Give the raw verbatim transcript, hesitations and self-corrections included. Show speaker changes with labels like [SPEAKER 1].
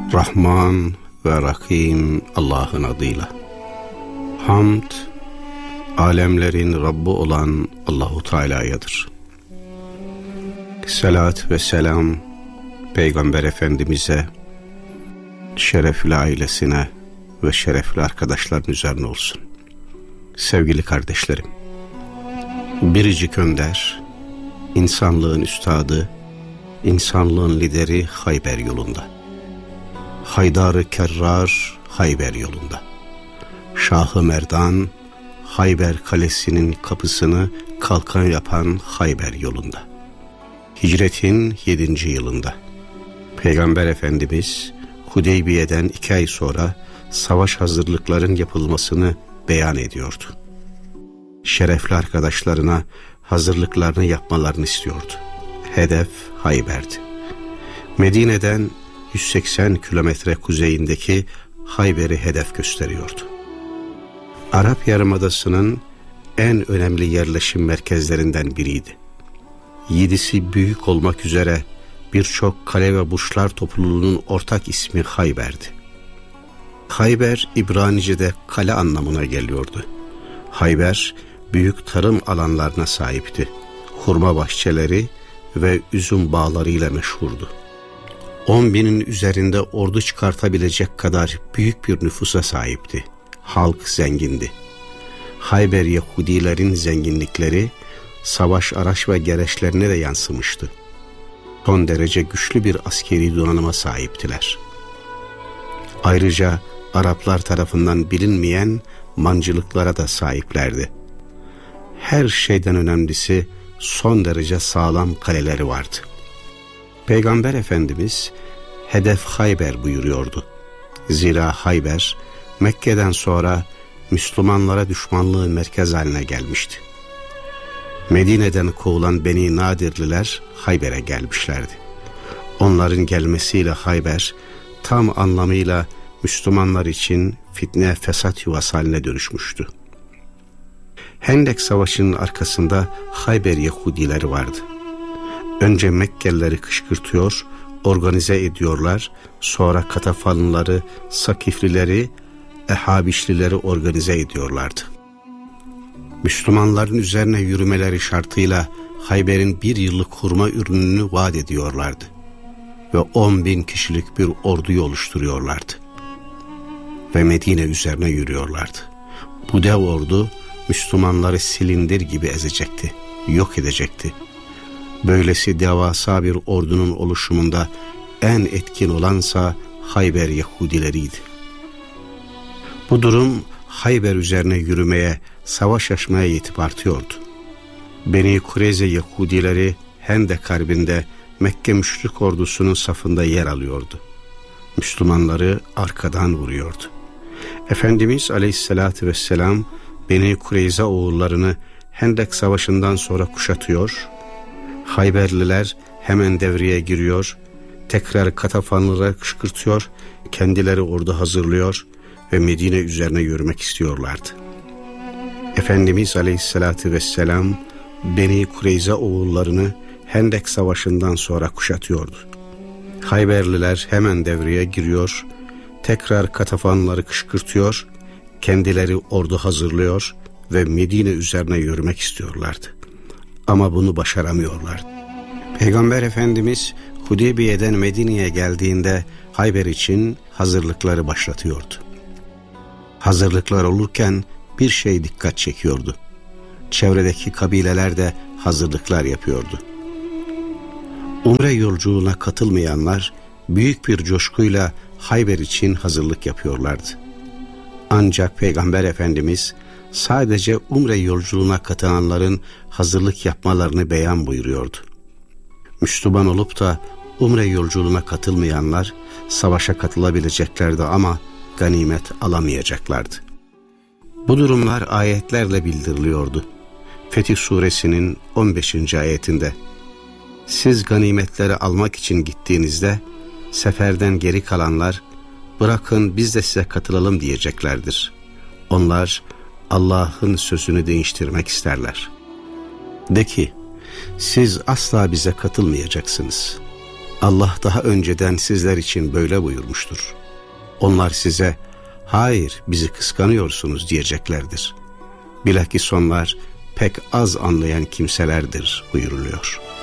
[SPEAKER 1] Rahman ve Rahim Allah'ın adıyla. Hamd, alemlerin Rabbi olan Allahu Teala'yadır. Salat ve selam Peygamber Efendimiz'e, şerefli ailesine ve şerefli arkadaşların üzerine olsun. Sevgili kardeşlerim, biricik önder, insanlığın üstadı, insanlığın lideri Hayber yolunda. Haydar-ı Kerrar Hayber yolunda. Şah-ı Merdan Hayber Kalesi'nin kapısını kalkan yapan Hayber yolunda. Hicretin yedinci yılında. Peygamber Efendimiz Hudeybiye'den iki ay sonra savaş hazırlıkların yapılmasını beyan ediyordu. Şerefli arkadaşlarına hazırlıklarını yapmalarını istiyordu. Hedef Hayber'di. Medine'den yüz seksen kilometre kuzeyindeki Hayber'i hedef gösteriyordu. Arap Yarımadası'nın en önemli yerleşim merkezlerinden biriydi. Yedisi büyük olmak üzere birçok kale ve burçlar topluluğunun ortak ismi Hayber'di. Hayber, İbranice'de kale anlamına geliyordu. Hayber, büyük tarım alanlarına sahipti. Hurma bahçeleri ve üzüm bağlarıyla meşhurdu. On binin üzerinde ordu çıkartabilecek kadar büyük bir nüfusa sahipti. Halk zengindi. Hayber Yahudilerin zenginlikleri savaş araç ve gereçlerine de yansımıştı. Son derece güçlü bir askeri donanıma sahiptiler. Ayrıca Araplar tarafından bilinmeyen mancılıklara da sahiplerdi. Her şeyden önemlisi son derece sağlam kaleleri vardı. Peygamber Efendimiz hedef Hayber buyuruyordu. Zira Hayber Mekke'den sonra Müslümanlara düşmanlığın merkez haline gelmişti. Medine'den kovulan Beni Nadirliler Hayber'e gelmişlerdi. Onların gelmesiyle Hayber tam anlamıyla Müslümanlar için fitne fesat yuvası haline dönüşmüştü. Hendek Savaşı'nın arkasında Hayber Yahudileri vardı. Önce Mekkelileri kışkırtıyor, organize ediyorlar, sonra Katafanlıları, Sakiflileri, Ehabişlileri organize ediyorlardı. Müslümanların üzerine yürümeleri şartıyla Hayber'in bir yıllık hurma ürününü vaat ediyorlardı ve on bin kişilik bir orduyu oluşturuyorlardı ve Medine üzerine yürüyorlardı. Bu dev ordu Müslümanları silindir gibi ezecekti, yok edecekti. Böylesi devasa bir ordunun oluşumunda en etkin olansa Hayber Yahudileriydi. Bu durum Hayber üzerine yürümeye, savaş açmaya yetip artıyordu. Beni Kureyze Yahudileri Hendek Harbi'nde Mekke müşrik ordusunun safında yer alıyordu. Müslümanları arkadan vuruyordu. Efendimiz Aleyhisselatü Vesselam Beni Kureyze oğullarını Hendek Savaşı'ndan sonra kuşatıyor, Hayberliler hemen devreye giriyor, tekrar Katafanlılara kışkırtıyor, kendileri ordu hazırlıyor ve Medine üzerine yürümek istiyorlardı. Efendimiz Aleyhisselatü Vesselam Beni Kureyze oğullarını Hendek Savaşı'ndan sonra kuşatıyordu. Hayberliler hemen devreye giriyor, tekrar Katafanlıları kışkırtıyor, kendileri ordu hazırlıyor ve Medine üzerine yürümek istiyorlardı. Ama bunu başaramıyorlardı. Peygamber Efendimiz Hudeybiye'den Medine'ye geldiğinde Hayber için hazırlıkları başlatıyordu. Hazırlıklar olurken bir şey dikkat çekiyordu. Çevredeki kabileler de hazırlıklar yapıyordu. Umre yolculuğuna katılmayanlar büyük bir coşkuyla Hayber için hazırlık yapıyorlardı. Ancak Peygamber Efendimiz sadece Umre yolculuğuna katılanların hazırlık yapmalarını beyan buyuruyordu. Müslüman olup da Umre yolculuğuna katılmayanlar savaşa katılabileceklerdi ama ganimet alamayacaklardı. Bu durumlar ayetlerle bildiriliyordu. Fetih Suresinin on beşinci ayetinde siz ganimetleri almak için gittiğinizde seferden geri kalanlar bırakın biz de size katılalım diyeceklerdir. Onlar Allah'ın sözünü değiştirmek isterler. De ki siz asla bize katılmayacaksınız. Allah daha önceden sizler için böyle buyurmuştur. Onlar size hayır bizi kıskanıyorsunuz diyeceklerdir. Bilakis onlar pek az anlayan kimselerdir buyuruluyor.